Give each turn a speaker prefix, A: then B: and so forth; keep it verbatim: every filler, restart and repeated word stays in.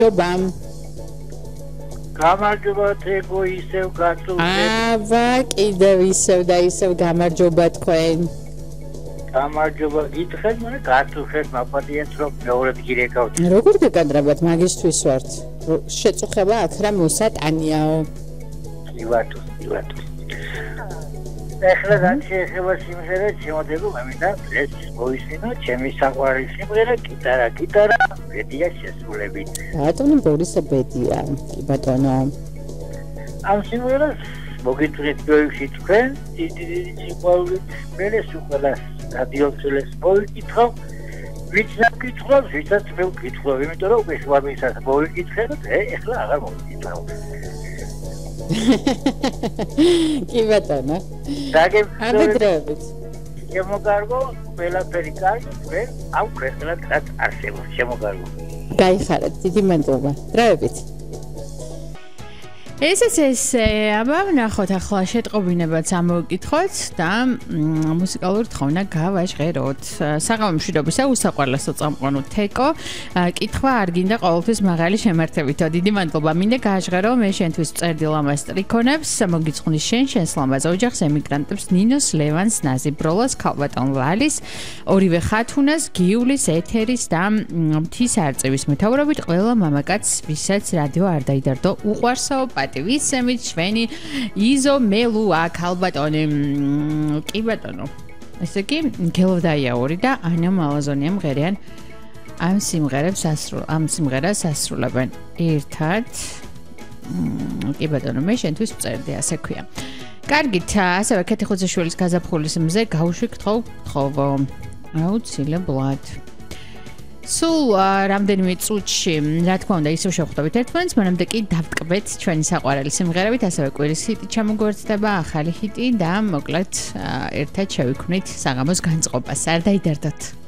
A: Jobam.
B: გამარჯობა თეკო ისევ გაწუხეთ.
A: აბა კიდევ ისევ და ისევ გამარჯობა თქვენ.
B: გამარჯობა გითხრათ, მაგრამ გაწუხეთ მაპატიეთ რომ მეორედ გირეკავთ.
A: როგორ გეკადრებათ მაგისთვის ვართ? შეწუხება აქ რა მოსატანიაო.
B: ივატო, ივატო. ეხლა განშეხება სიმღერა შემოდებო მინდა ეს მოისმინო ჩემი საყვარელი სიმღერა გიტარა გიტარა ბედია შესრულებით.
A: ბატონო ბორისე ბედია, კი ბატონო.
B: ამ სიმღერას მოგიწვით პროექტში თქვენ დიდი დიდი სიყვარულით მერე სულ რადიოთელეს მოვიკითხავ ვიც ნაკითხავს ვისაც მე ვკითხავ იმიტომ რომ ეს ვამისაც მოვიკითხეთ ეხლა აღარ მოვიკითხავ.
A: კი ბატონო.
B: დაგემშვიდობებით. შემოგარგო ყველაფერი კარგი თქვენ ამ ქვეყნად რაც არსებობს შემოგარგო.
A: გაიხარეთ დიდი მადლობა. დროებით.
C: ესეც ესე, აბა ნახოთ ახლა შეტყობინებაც ამოვიკითხოთ და მუსიკალური თხოვნა გავაჟღეროთ. საღამო მშვიდობისა უსაყვარლესო წამყვანო თეკო. კითხვა არ გინდა ყოველთვის მაღალი შემართებითო. დიდი მადლობა. მინდა გააჟღერო მე შენთვის წერდი ლამაზ ტრიქონებს, მოგიწყნის შენ შენს ლამაზ ოჯახს, ემიგრანტებს ნინოს, ლევანს, ნაზი ბროლას, ქალბატონ ვალის, ორივე ხათუნას, გიulis, ეთერის და მთის არწივის მეთაურობით ყველა მამაკაც, ვისაც რადიო არ დაიდარდო უყვარსო ვისემით ჩვენი იზო მელუა ქალბატონი კი ბატონო ესე კი გელოდაიაური და ანა მალაზონია მღერიან ამ სიმღერებს ასრულ ამ სიმღერას ასრულებენ ერთად კი ბატონო მე შენთვის ვწერდი ასე ქვია კარგით ასევე კეთი ხუცაშვილის გაზაფხულის მზე გავუშვიქთხოვ თხოვო აუცილებლად სულ რამდენიმე წუთში, რა თქმა უნდა, ისევ შევხვდებით ერთმანეთს, მანამდე კი დავტკბეთ ჩვენი საყვარელი სიმღერებით, ასევე კვირის ჰიტი ჩამოგვერთდება, ახალი ჰიტი და მოკლედ ერთად შევიქმნით საღამოს განწყობას. არ დაიდარდოთ.